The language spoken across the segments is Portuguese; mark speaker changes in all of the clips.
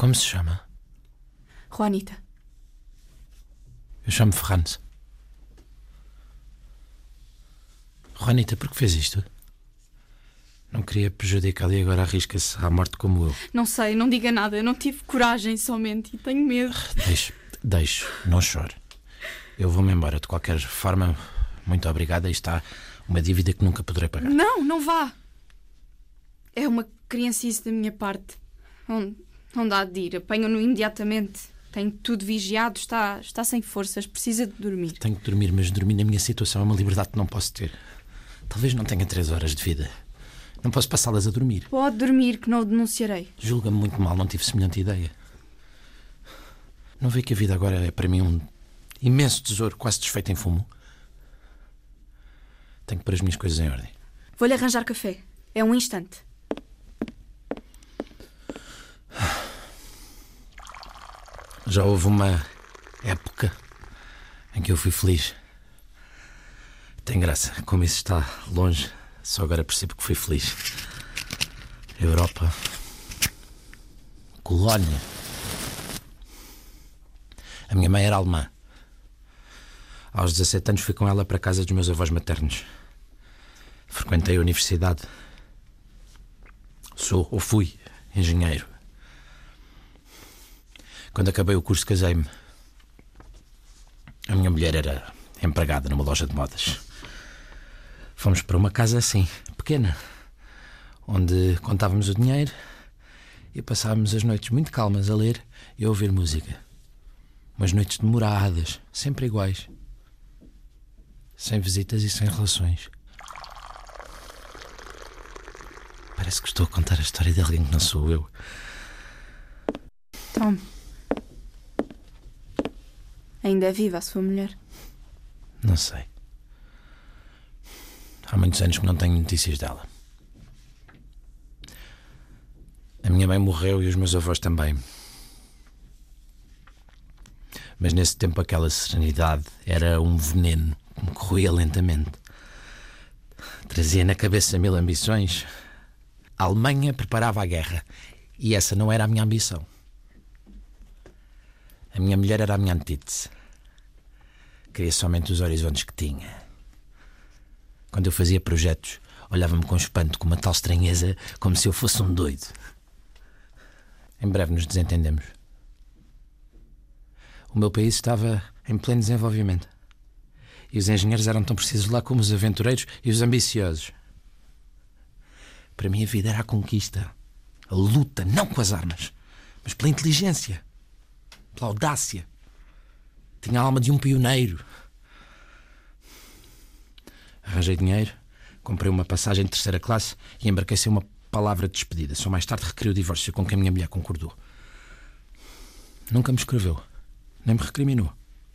Speaker 1: Como se chama?
Speaker 2: Juanita.
Speaker 1: Eu chamo-me Ferrante. Juanita, por que fez isto? Não queria prejudicá-la e agora arrisca-se à morte como eu.
Speaker 2: Não sei, não diga nada. Eu não tive coragem somente e tenho medo.
Speaker 1: Deixe, não chore. Eu vou-me embora. De qualquer forma, muito obrigada. Isto está uma dívida que nunca poderei pagar.
Speaker 2: Não vá. É uma criancice da minha parte. Não dá de ir. Apanham-no imediatamente. Tem tudo vigiado. Está sem forças. Precisa de dormir.
Speaker 1: Tenho que dormir, mas dormir na minha situação é uma liberdade que não posso ter. Talvez não tenha 3 horas de vida. Não posso passá-las a dormir.
Speaker 2: Pode dormir, que não o denunciarei.
Speaker 1: Julga-me muito mal, não tive semelhante ideia. Não vê que a vida agora é para mim um imenso tesouro quase desfeito em fumo? Tenho que pôr as minhas coisas em ordem.
Speaker 2: Vou-lhe arranjar café. É um instante.
Speaker 1: Já houve uma época em que eu fui feliz. Tem graça, como isso está longe, só agora percebo que fui feliz. Europa, Colónia. A minha mãe era alemã. Aos 17 anos fui com ela para a casa dos meus avós maternos. Frequentei a universidade. Sou, ou fui, engenheiro. Quando acabei o curso, casei-me. A minha mulher era empregada numa loja de modas. Fomos para uma casa assim, pequena, onde contávamos o dinheiro e passávamos as noites muito calmas a ler e a ouvir música. Umas noites demoradas, sempre iguais. Sem visitas e sem relações. Parece que estou a contar a história de alguém que não sou eu.
Speaker 2: Tom. Ainda é viva a sua mulher?
Speaker 1: Não sei. Há muitos anos que não tenho notícias dela. A minha mãe morreu e os meus avós também. Mas nesse tempo aquela serenidade era um veneno que me corroía lentamente. Trazia na cabeça 1000 ambições. A Alemanha preparava a guerra e essa não era a minha ambição. A minha mulher era a minha antítese. Queria somente os horizontes que tinha. Quando eu fazia projetos, olhava-me com espanto, com uma tal estranheza, como se eu fosse um doido. Em breve nos desentendemos. O meu país estava em pleno desenvolvimento. E os engenheiros eram tão precisos lá como os aventureiros e os ambiciosos. Para mim a vida era a conquista. A luta, não com as armas, mas pela inteligência. Pela audácia. Tinha a alma de um pioneiro. Arranjei dinheiro, comprei uma passagem de 3ª classe e embarquei sem uma palavra de despedida. Só mais tarde requeri o divórcio com que a minha mulher concordou. Nunca me escreveu, nem me recriminou.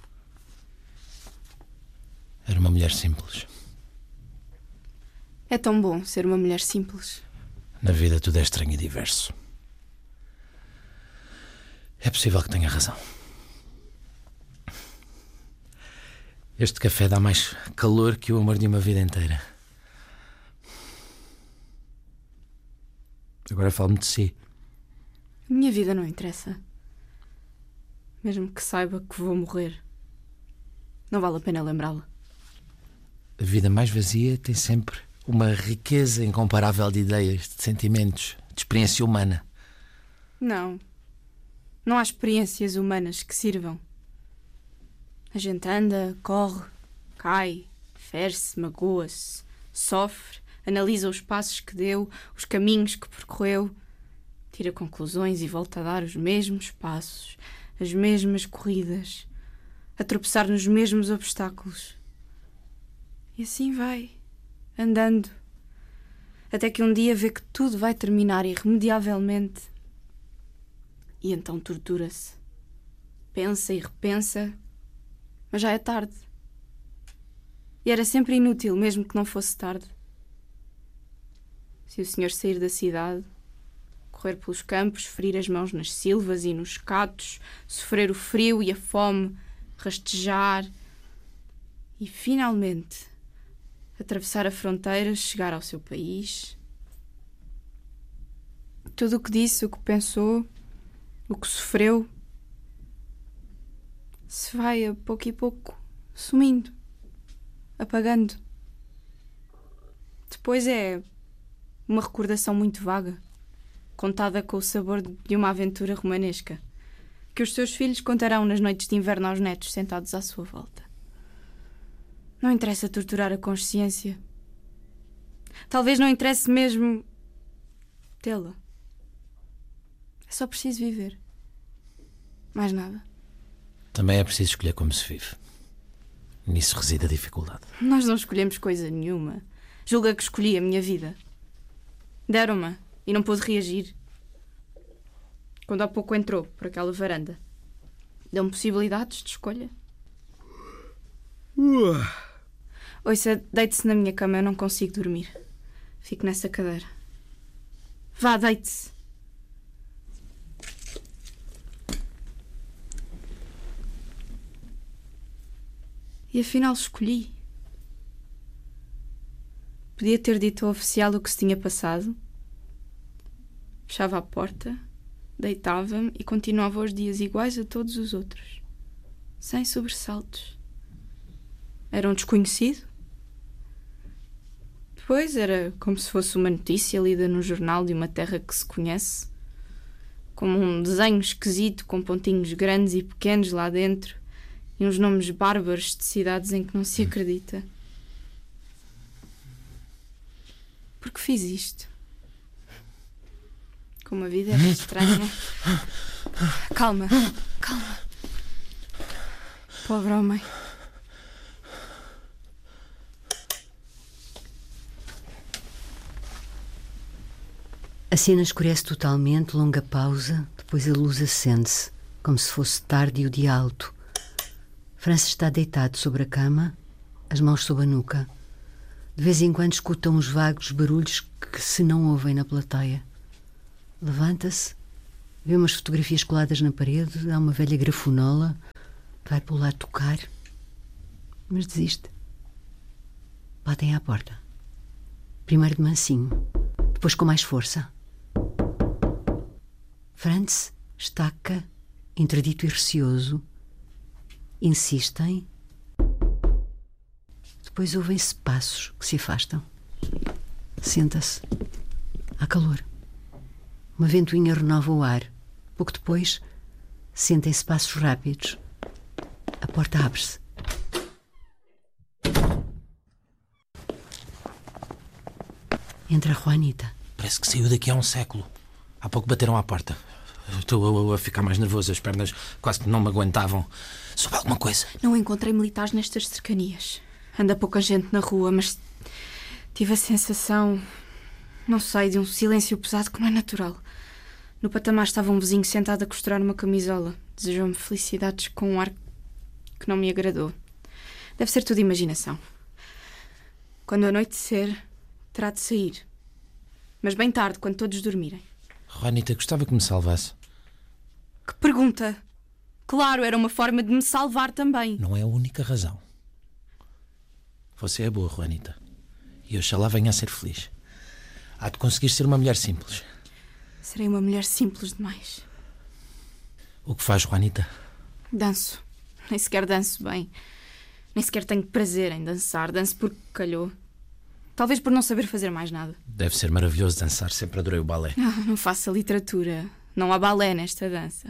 Speaker 1: Era uma mulher simples.
Speaker 2: É tão bom ser uma mulher simples.
Speaker 1: Na vida tudo é estranho e diverso. É possível que tenha razão. Este café dá mais calor que o amor de uma vida inteira. Agora fala-me de si.
Speaker 2: A minha vida não interessa. Mesmo que saiba que vou morrer, não vale a pena lembrá-la.
Speaker 1: A vida mais vazia tem sempre uma riqueza incomparável de ideias, de sentimentos, de experiência humana.
Speaker 2: Não há experiências humanas que sirvam. A gente anda, corre, cai, fere-se, magoa-se, sofre, analisa os passos que deu, os caminhos que percorreu, tira conclusões e volta a dar os mesmos passos, as mesmas corridas, a tropeçar nos mesmos obstáculos. E assim vai, andando, até que um dia vê que tudo vai terminar irremediavelmente. E então tortura-se. Pensa e repensa, mas já é tarde. E era sempre inútil, mesmo que não fosse tarde. Se o senhor sair da cidade, correr pelos campos, ferir as mãos nas silvas e nos catos, sofrer o frio e a fome, rastejar e, finalmente, atravessar a fronteira, chegar ao seu país. Tudo o que disse, o que pensou, o que sofreu, se vai a pouco e pouco sumindo, apagando. Depois é uma recordação muito vaga, contada com o sabor de uma aventura romanesca, que os seus filhos contarão nas noites de inverno aos netos sentados à sua volta. Não interessa torturar a consciência. Talvez não interesse mesmo tê-la. É só preciso viver. Mais nada.
Speaker 1: Também é preciso escolher como se vive. Nisso reside a dificuldade.
Speaker 2: Nós não escolhemos coisa nenhuma. Julga que escolhi a minha vida. Deram-me e não pude reagir. Quando há pouco entrou por aquela varanda, deu-me possibilidades de escolha. Ouça, deite-se na minha cama, eu não consigo dormir. Fico nessa cadeira. Vá, deite-se. E afinal escolhi. Podia ter dito ao oficial o que se tinha passado. Fechava a porta, deitava-me e continuava os dias iguais a todos os outros. Sem sobressaltos. Era um desconhecido. Depois era como se fosse uma notícia lida no jornal de uma terra que se conhece. Como um desenho esquisito com pontinhos grandes e pequenos lá dentro e uns nomes bárbaros de cidades em que não se acredita. Porque fiz isto? Como a vida é estranha. Calma, calma. Pobre homem.
Speaker 3: A cena escurece totalmente, longa pausa, depois a luz acende-se, como se fosse tarde e o dia alto. Francis está deitado sobre a cama, as mãos sob a nuca. De vez em quando escutam os vagos barulhos que se não ouvem na plateia. Levanta-se, vê umas fotografias coladas na parede, há uma velha grafonola, vai por lá tocar, mas desiste. Batem à porta. Primeiro de mansinho, depois com mais força. Franz estaca, interdito e receoso. Insistem. Depois ouvem-se passos que se afastam. Senta-se. Há calor. Uma ventoinha renova o ar. Pouco depois, sentem-se passos rápidos. A porta abre-se. Entra Juanita.
Speaker 1: Parece que saiu daqui há um século. Há pouco bateram à porta. Estou a ficar mais nervoso. As pernas quase que não me aguentavam. Soube alguma coisa?
Speaker 2: Não encontrei militares nestas cercanias. Anda pouca gente na rua, mas tive a sensação, não sei, de um silêncio pesado que não é natural. No patamar estava um vizinho sentado a costurar uma camisola. Desejou-me felicidades com um ar que não me agradou. Deve ser tudo imaginação. Quando anoitecer, terá de sair. Mas bem tarde, quando todos dormirem.
Speaker 1: Juanita, gostava que me salvasse.
Speaker 2: Que pergunta! Claro, era uma forma de me salvar também.
Speaker 1: Não é a única razão. Você é boa, Juanita. E oxalá venha a ser feliz. Há de conseguir ser uma mulher simples.
Speaker 2: Serei uma mulher simples demais.
Speaker 1: O que faz, Juanita?
Speaker 2: Danço. Nem sequer danço bem. Nem sequer tenho prazer em dançar. Danço porque calhou. Talvez por não saber fazer mais nada.
Speaker 1: Deve ser maravilhoso dançar. Sempre adorei o balé.
Speaker 2: Não faço a literatura. Não há balé nesta dança.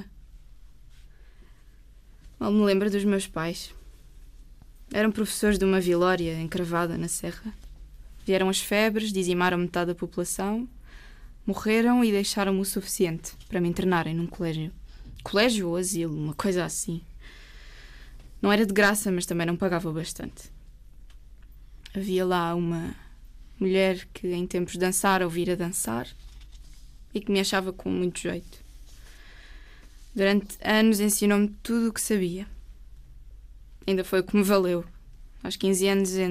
Speaker 2: Mal me lembro dos meus pais. Eram professores de uma vilória encravada na serra. Vieram as febres, dizimaram metade da população, morreram e deixaram-me o suficiente para me internarem num colégio. Colégio ou asilo, uma coisa assim. Não era de graça, mas também não pagava bastante. Havia lá uma mulher que em tempos dançara ouvira dançar e que me achava com muito jeito. Durante anos ensinou-me tudo o que sabia. Ainda foi o que me valeu. Aos 15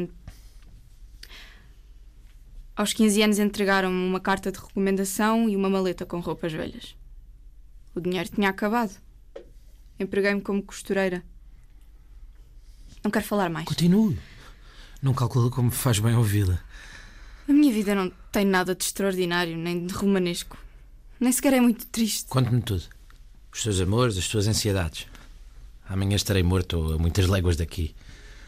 Speaker 2: anos entregaram-me uma carta de recomendação e uma maleta com roupas velhas. O dinheiro tinha acabado. Empreguei-me como costureira. Não quero falar mais.
Speaker 1: Continue. Não calculo como faz bem ouvi-la.
Speaker 2: A minha vida não tem nada de extraordinário, nem de romanesco. Nem sequer é muito triste.
Speaker 1: Conte-me tudo. Os seus amores, as suas ansiedades. Amanhã estarei morto a muitas léguas daqui.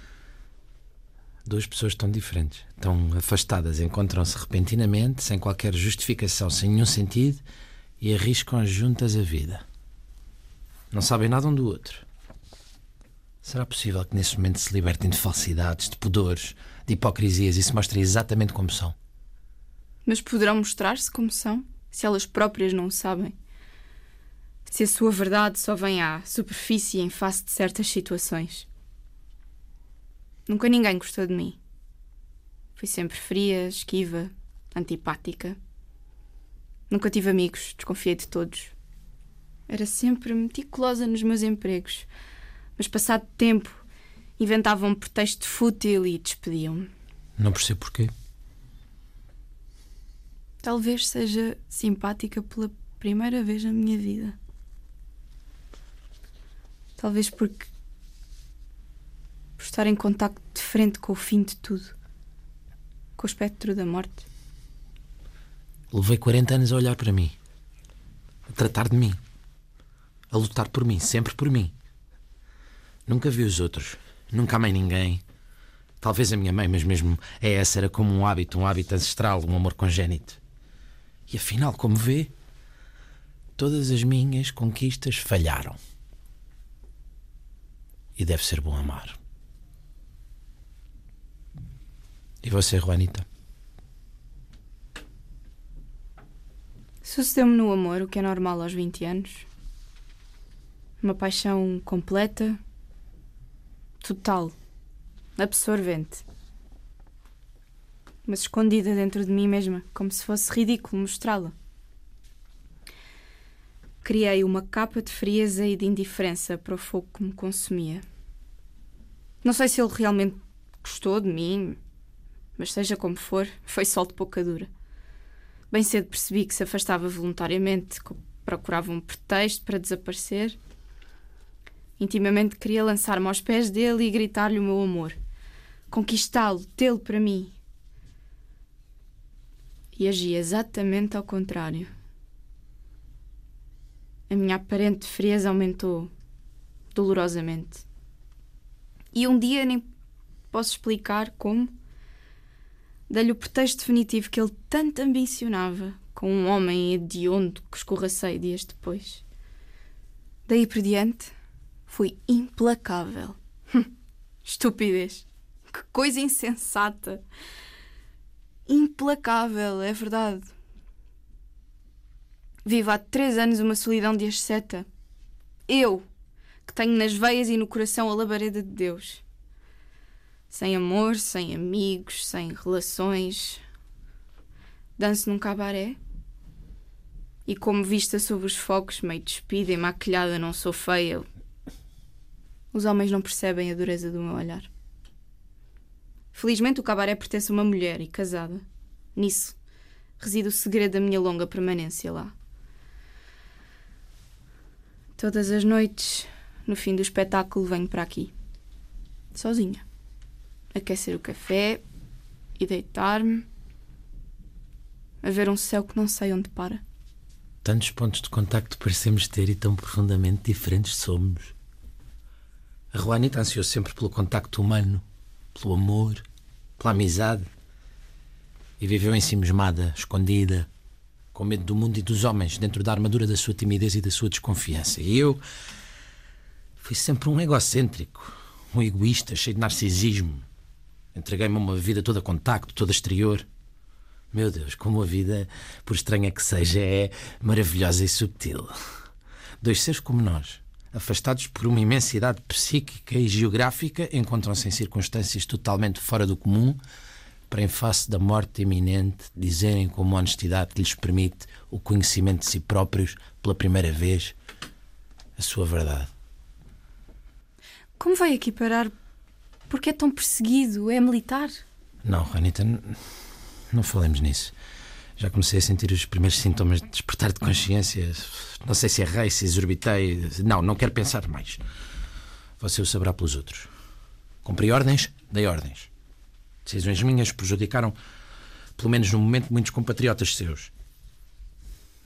Speaker 1: Duas pessoas tão diferentes, tão afastadas, encontram-se repentinamente, sem qualquer justificação, sem nenhum sentido, e arriscam juntas a vida. Não sabem nada um do outro. Será possível que nesse momento se libertem de falsidades, de pudores, de hipocrisias e se mostrem exatamente como são?
Speaker 2: Mas poderão mostrar-se como são, se elas próprias não o sabem? Se a sua verdade só vem à superfície em face de certas situações? Nunca ninguém gostou de mim. Fui sempre fria, esquiva, antipática. Nunca tive amigos, desconfiei de todos. Era sempre meticulosa nos meus empregos, mas passado tempo inventavam um pretexto fútil e despediam-me.
Speaker 1: Não percebo porquê.
Speaker 2: Talvez seja simpática pela primeira vez na minha vida. Talvez por estar em contacto de frente com o fim de tudo, com o espectro da morte.
Speaker 1: Levei 40 anos a olhar para mim, a tratar de mim, a lutar por mim, sempre por mim. Nunca vi os outros, nunca amei ninguém. Talvez a minha mãe, mas mesmo essa era como um hábito ancestral, um amor congénito. E afinal, como vê, todas as minhas conquistas falharam. E deve ser bom amar. E você, Juanita?
Speaker 2: Sucedeu-me no amor o que é normal aos 20 anos. Uma paixão completa, total, absorvente. Mas escondida dentro de mim mesma, como se fosse ridículo mostrá-la. Criei uma capa de frieza e de indiferença para o fogo que me consumia. Não sei se ele realmente gostou de mim, mas seja como for, foi sol de pouca dura. Bem cedo percebi que se afastava voluntariamente, que procurava um pretexto para desaparecer. Intimamente queria lançar-me aos pés dele e gritar-lhe o meu amor. Conquistá-lo, tê-lo para mim. E agi exatamente ao contrário. A minha aparente frieza aumentou dolorosamente. E um dia, nem posso explicar como, dei-lhe o pretexto definitivo que ele tanto ambicionava, com um homem hediondo que escorracei dias depois. Daí por diante, fui implacável. Estupidez. Que coisa insensata. Implacável, é verdade. Vivo há 3 anos uma solidão de asceta. Eu, que tenho nas veias e no coração a labareda de Deus. Sem amor, sem amigos, sem relações. Danço num cabaré. E como vista sob os focos, meio despida e maquilhada, não sou feia. Os homens não percebem a dureza do meu olhar. Felizmente o cabaré pertence a uma mulher e casada. Nisso reside o segredo da minha longa permanência lá. Todas as noites, no fim do espetáculo, venho para aqui. Sozinha. Aquecer o café e deitar-me a ver um céu que não sei onde para.
Speaker 1: Tantos pontos de contacto parecemos ter e tão profundamente diferentes somos. A Juanita ansiou sempre pelo contacto humano, pelo amor, pela amizade, e viveu ensimismada, escondida, com medo do mundo e dos homens, dentro da armadura da sua timidez e da sua desconfiança. E eu fui sempre um egocêntrico, um egoísta, cheio de narcisismo. Entreguei-me a uma vida toda contacto, toda exterior. Meu Deus, como a vida, por estranha que seja, é maravilhosa e subtil. 2 seres como nós, afastados por uma imensidade psíquica e geográfica, encontram-se em circunstâncias totalmente fora do comum, para, em face da morte iminente, dizerem com uma honestidade que lhes permite o conhecimento de si próprios, pela primeira vez, a sua verdade.
Speaker 2: Como veio aqui parar? Porque é tão perseguido? É militar?
Speaker 1: Não, Juanita, não falemos nisso. Já comecei a sentir os primeiros sintomas de despertar de consciência. Não sei se errei, se exorbitei. Não quero pensar mais. Você o saberá pelos outros. Cumpri ordens, dei ordens. Decisões minhas prejudicaram, pelo menos no momento, muitos compatriotas seus.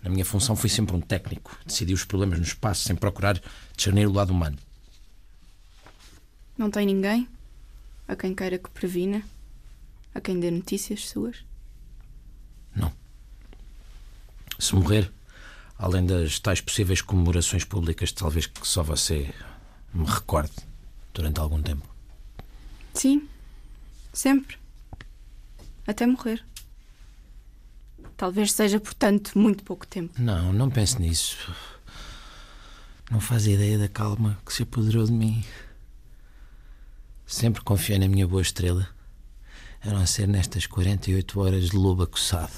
Speaker 1: Na minha função fui sempre um técnico. Decidi os problemas no espaço sem procurar discernir o lado humano.
Speaker 2: Não tem ninguém a quem queira que previna? A quem dê notícias suas?
Speaker 1: Não. Se morrer, além das tais possíveis comemorações públicas, talvez que só você me recorde durante algum tempo.
Speaker 2: Sim, sempre. Até morrer. Talvez seja, portanto, muito pouco tempo.
Speaker 1: Não pense nisso. Não faz ideia da calma que se apoderou de mim. Sempre confiei na minha boa estrela, a não ser nestas 48 horas de lobo acossado.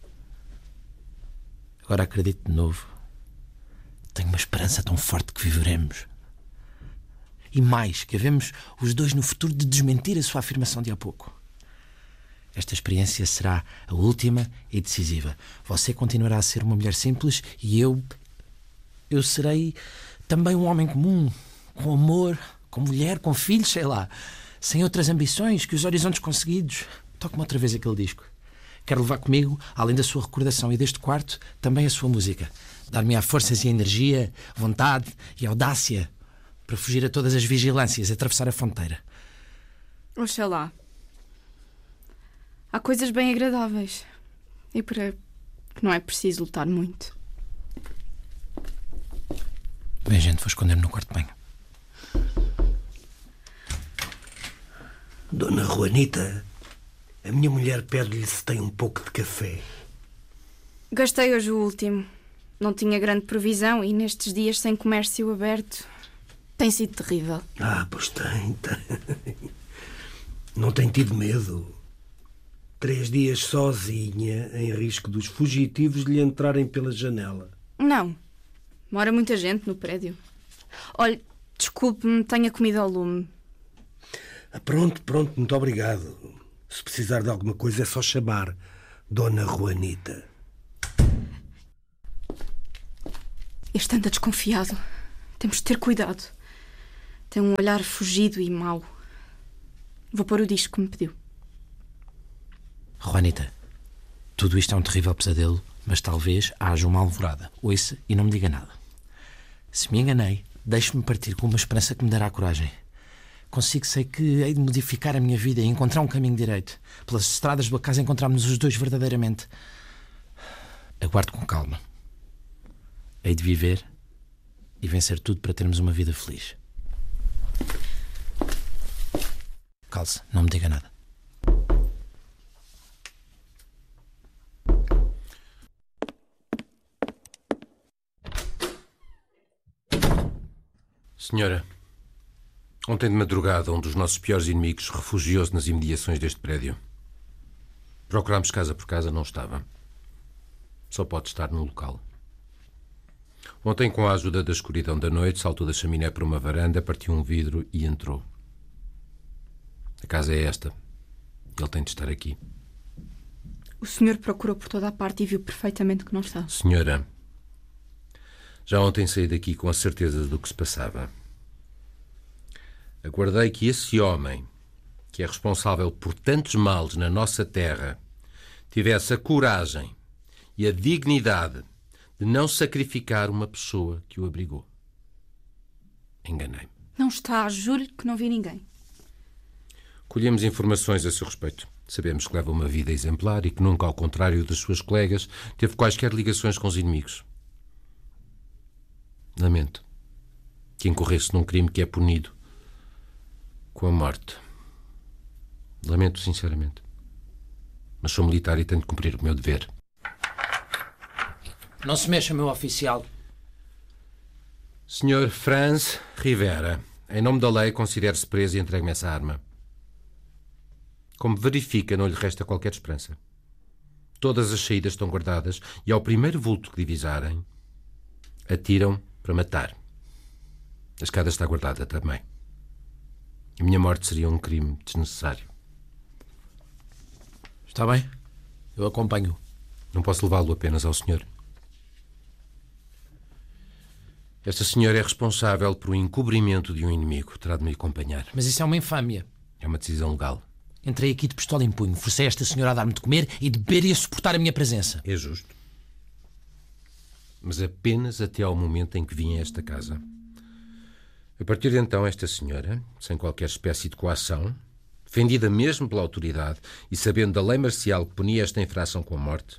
Speaker 1: Agora acredito de novo. Tenho uma esperança tão forte que viveremos. E mais, que havemos os dois no futuro de desmentir a sua afirmação de há pouco. Esta experiência será a última e decisiva. Você continuará a ser uma mulher simples e eu serei também um homem comum, com amor, com mulher, com filhos, sei lá, sem outras ambições que os horizontes conseguidos. Toque-me outra vez aquele disco. Quero levar comigo, além da sua recordação e deste quarto, também a sua música. Dar-me-á forças e energia, vontade e audácia para fugir a todas as vigilâncias e atravessar a fronteira.
Speaker 2: Oxalá. Há coisas bem agradáveis. E para que não é preciso lutar muito.
Speaker 1: Bem, gente, vou esconder-me no quarto de banho.
Speaker 4: Dona Juanita, a minha mulher pede-lhe se tem um pouco de café.
Speaker 2: Gastei hoje o último. Não tinha grande previsão e nestes dias sem comércio aberto tem sido terrível.
Speaker 4: Pois tem. Não tem tido medo? 3 dias sozinha, em risco dos fugitivos lhe entrarem pela janela.
Speaker 2: Não. Mora muita gente no prédio. Olhe, desculpe-me, tenho a comida ao lume.
Speaker 4: Pronto, muito obrigado. Se precisar de alguma coisa é só chamar Dona Juanita.
Speaker 2: Este anda desconfiado. Temos de ter cuidado. Tem um olhar fugido e mau. Vou pôr o disco que me pediu.
Speaker 1: Juanita, tudo isto é um terrível pesadelo, mas talvez haja uma alvorada. Ouça e não me diga nada. Se me enganei, deixe-me partir com uma esperança que me dará coragem. Sei que hei de modificar a minha vida e encontrar um caminho direito. Pelas estradas do acaso encontrarmos os dois verdadeiramente. Aguardo com calma. Hei de viver e vencer tudo para termos uma vida feliz. Calce, não me diga nada.
Speaker 5: Senhora, ontem de madrugada um dos nossos piores inimigos refugiou-se nas imediações deste prédio. Procurámos casa por casa, não estava. Só pode estar no local. Ontem, com a ajuda da escuridão da noite, saltou da chaminé para uma varanda, partiu um vidro e entrou. A casa é esta. Ele tem de estar aqui.
Speaker 2: O senhor procurou por toda a parte e viu perfeitamente que não está.
Speaker 5: Senhora, já ontem saí daqui com a certeza do que se passava. Aguardei que esse homem, que é responsável por tantos males na nossa terra, tivesse a coragem e a dignidade de não sacrificar uma pessoa que o abrigou. Enganei-me.
Speaker 2: Não está, juro que não vi ninguém.
Speaker 5: Colhemos informações a seu respeito. Sabemos que leva uma vida exemplar e que nunca, ao contrário das suas colegas, teve quaisquer ligações com os inimigos. Lamento que incorresse num crime que é punido com a morte. Lamento sinceramente. Mas sou militar e tenho de cumprir o meu dever.
Speaker 1: Não se mexa, meu oficial.
Speaker 5: Sr. Franz Rivera, em nome da lei, considere-se preso e entregue-me essa arma. Como verifica, não lhe resta qualquer esperança. Todas as saídas estão guardadas e, ao primeiro vulto que divisarem, atiram para matar. A escada está guardada também. A minha morte seria um crime desnecessário.
Speaker 1: Está bem, eu acompanho.
Speaker 5: Não posso levá-lo apenas ao senhor. Esta senhora é responsável por um encobrimento de um inimigo. Terá de me acompanhar.
Speaker 1: Mas isso é uma infâmia.
Speaker 5: É uma decisão legal.
Speaker 1: Entrei aqui de pistola em punho, forcei esta senhora a dar-me de comer e de beber e a suportar a minha presença.
Speaker 5: É justo. mas apenas até ao momento em que vim a esta casa. A partir de então, esta senhora, sem qualquer espécie de coação, defendida mesmo pela autoridade e sabendo da lei marcial que punia esta infração com a morte,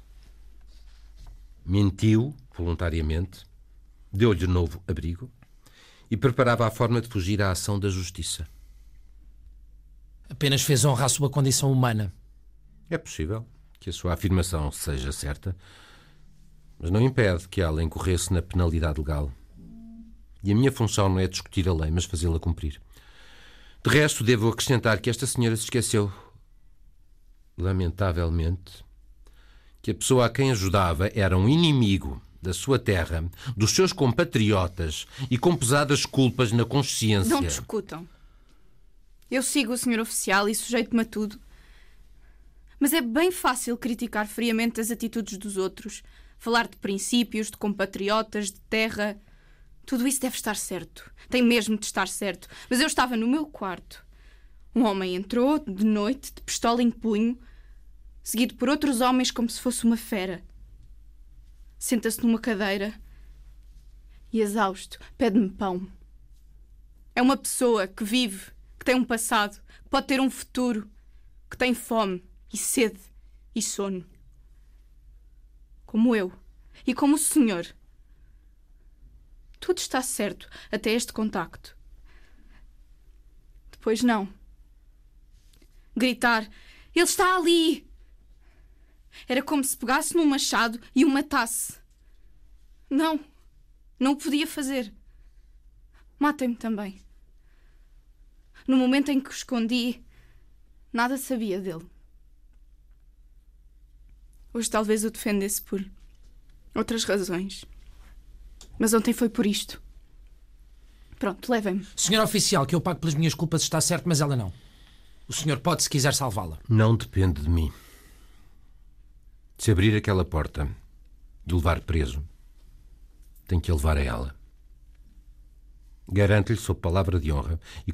Speaker 5: mentiu voluntariamente, deu-lhe novo abrigo e preparava a forma de fugir à ação da justiça.
Speaker 1: Apenas fez honra à sua condição humana.
Speaker 5: É possível que a sua afirmação seja certa, mas não impede que ela incorresse na penalidade legal. E a minha função não é discutir a lei, mas fazê-la cumprir. De resto, devo acrescentar que esta senhora se esqueceu, lamentavelmente, que a pessoa a quem ajudava era um inimigo da sua terra, dos seus compatriotas e com pesadas culpas na consciência.
Speaker 2: Não discutam. Eu sigo o senhor oficial e sujeito-me a tudo. Mas é bem fácil criticar friamente as atitudes dos outros, falar de princípios, de compatriotas, de terra. Tudo isso deve estar certo. Tem mesmo de estar certo. Mas eu estava no meu quarto. Um homem entrou, de noite, de pistola em punho, seguido por outros homens como se fosse uma fera. Senta-se numa cadeira e, exausto, pede-me pão. É uma pessoa que vive, que tem um passado, que pode ter um futuro, que tem fome e sede e sono. Como eu e como o senhor. Tudo está certo até este contacto. Depois não. Gritar: ele está ali! Era como se pegasse num machado e o matasse. Não o podia fazer. Matem-me também. No momento em que o escondi, nada sabia dele. Hoje talvez o defendesse por outras razões. Mas ontem foi por isto. Pronto, levem-me.
Speaker 1: Senhor oficial, que eu pago pelas minhas culpas está certo, mas ela não. O senhor pode, se quiser, salvá-la.
Speaker 5: Não depende de mim. Se abrir aquela porta e o levar preso, tenho que a levar a ela. Garanto-lhe, sob palavra de honra, e